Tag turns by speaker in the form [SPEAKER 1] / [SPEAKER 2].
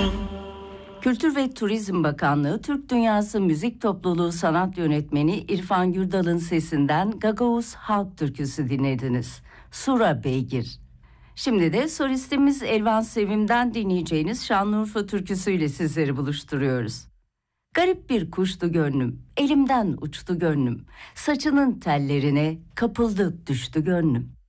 [SPEAKER 1] Kültür ve Turizm Bakanlığı, Türk Dünyası Müzik Topluluğu Sanat Yönetmeni İrfan Gürdal'ın sesinden Gagavuz Halk Türküsü dinlediniz. Sura Beygir. Şimdi de solistimiz Elvan Sevim'den dinleyeceğiniz Şanlıurfa türküsüyle sizleri buluşturuyoruz. Garip bir kuştu gönlüm, elimden uçtu gönlüm, saçının tellerine kapıldı düştü gönlüm.